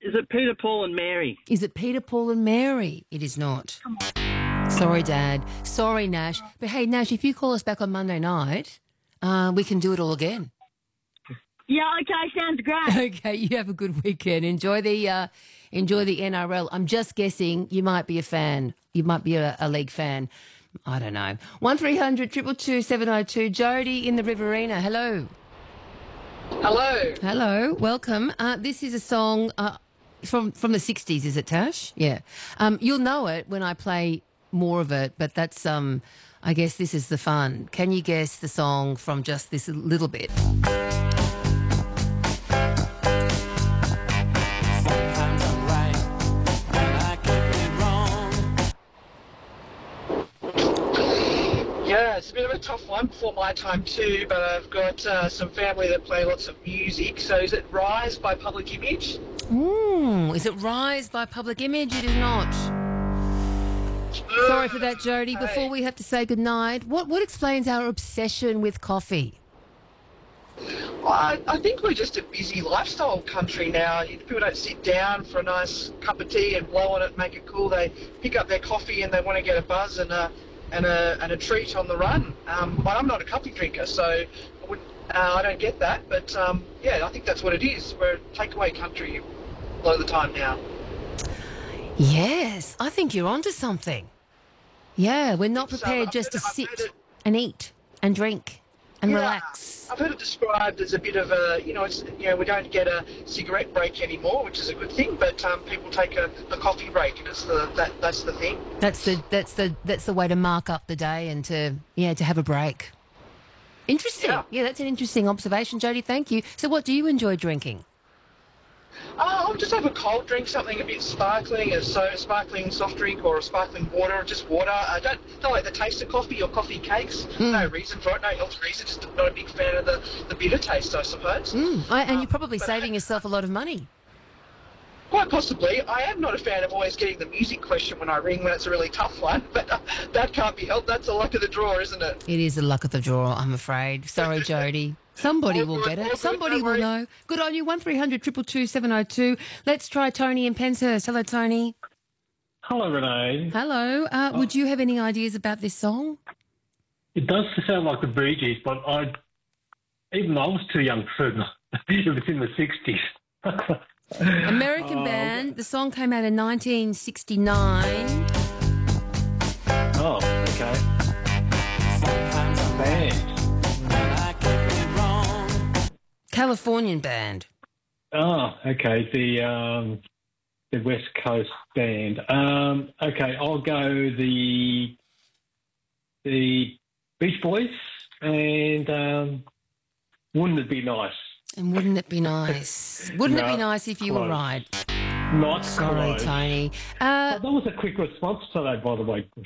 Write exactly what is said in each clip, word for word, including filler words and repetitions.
Is it Peter, Paul and Mary? Is it Peter, Paul and Mary? It is not. Sorry, Dad. Sorry, Nash. But hey, Nash, if you call us back on Monday night, uh, we can do it all again. Yeah, okay, sounds great. Okay, you have a good weekend. Enjoy the uh, enjoy the N R L. I'm just guessing you might be a fan. You might be a, a league fan. I don't know. One three hundred two two two seven oh two. Jody in the Riverina. Hello. Hello. Hello. Welcome. Uh, this is a song uh, from from the sixties. Is it, Tash? Yeah. Um, you'll know it when I play more of it. But that's um, I guess this is the fun. Can you guess the song from just this little bit? Yeah, it's a bit of a tough one before my time too, but I've got uh, some family that play lots of music. So is it Rise by Public Image? Ooh, is it Rise by Public Image? It is not. Sorry for that, Jody. Before we have to say goodnight, what, what explains our obsession with coffee? Well, I, I think we're just a busy lifestyle country now. You- People don't sit down for a nice cup of tea and blow on it, make it cool. They pick up their coffee and they want to get a buzz and a, and a, and a treat on the run. Um, but I'm not a coffee drinker, so I, would, uh, I don't get that. But um, yeah, I think that's what it is. We're a takeaway country a lot of the time now. Yes, I think you're onto something. Yeah, we're not So, prepared I've just to heard it- I've sit heard it- and eat and drink and Yeah. relax. I've heard it described as a bit of a, you know, it's, you know, we don't get a cigarette break anymore, which is a good thing, but um, people take a, a coffee break, and it's the that that's the thing. That's the that's the that's the way to mark up the day and to yeah to have a break. Interesting. Yeah. Yeah, that's an interesting observation, Jody. Thank you. So, what do you enjoy drinking? Oh, I'll just have a cold drink, something a bit sparkling, a so sparkling soft drink or a sparkling water, or just water. I don't don't like the taste of coffee or coffee cakes. No reason for it, no health reason. Just not a big fan of the, the bitter taste, I suppose. Mm, I, and Um, you're probably but saving I- yourself a lot of money. Quite possibly. I am not a fan of always getting the music question when I ring when it's a really tough one, but uh, that can't be helped. That's the luck of the draw, isn't it? It is the luck of the draw, I'm afraid. Sorry, Jody. Somebody All will good, get all it. good, Somebody don't will worry. know. Good on you. One three hundred two two two seven oh two. Let's try Tony in Penshurst. Hello, Tony. Hello, Renee. Hello. Uh, would you have any ideas about this song? It does sound like the Bee Gees, but I, even I was too young for it. It was in the sixties. American Oh, band. The song came out in nineteen sixty-nine. Oh, okay. Band. Californian band. Oh, okay. The um, the West Coast band. Um, okay, I'll go the the Beach Boys, and um, wouldn't it be nice? And wouldn't it be nice? Wouldn't it be No, nice if you were close. right? Not Sorry, close. Tony. Uh, Oh, that was a quick response to that, by the way,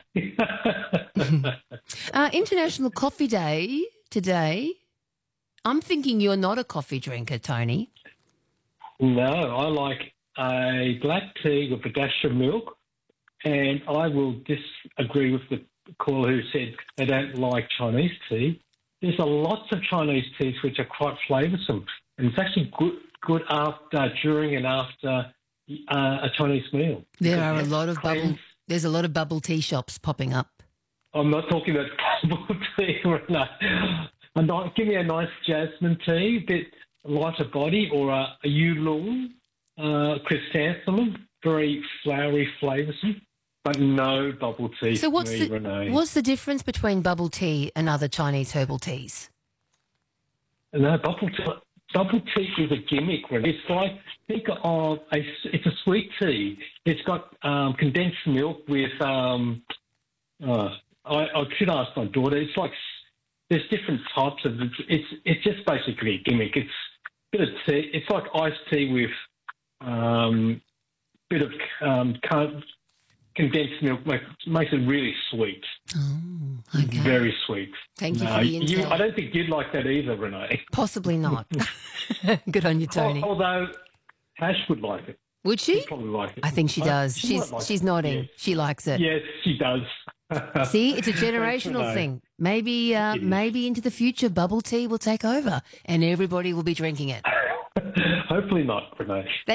Renee. uh, International Coffee Day today. I'm thinking you're not a coffee drinker, Tony. No, I like a black tea with a dash of milk, and I will disagree with the caller who said they don't like Chinese tea. There's a lots of Chinese teas which are quite flavoursome, and it's actually good, good after, during, and after uh, a Chinese meal. There Because are a it lot of bubble. cleans- There's a lot of bubble tea shops popping up. I'm not talking about bubble tea. No. A ni- give me a nice jasmine tea, a bit lighter body, or a, a oolong, uh, chrysanthemum, very flowery, flavoursome, but no bubble tea So for what's me, the Renee. what's the difference between bubble tea and other Chinese herbal teas? No, bubble tea, bubble tea is a gimmick, Renee. It's like, think of, a, s- it's a sweet tea. It's got um, condensed milk with, um, uh, I, I should ask my daughter, it's like, there's different types of, it's, it's, it's just basically a gimmick. It's a bit of tea, it's like iced tea with um, bit of um, con- condensed milk, makes, makes it really sweet. Oh, okay. Very sweet. Thank you No, for the you, intel. I don't think you'd like that either, Renee. Possibly not. Good on you, Tony. Al- Although Ash would like it. Would she? She'd probably like it. I think she I- does. she She's might like she's it. nodding. Yes. She likes it. Yes, she does. See, it's a Thanks, generational Renee. thing. Maybe uh, It is. maybe into the future, bubble tea will take over, and everybody will be drinking it. Hopefully not, Renee.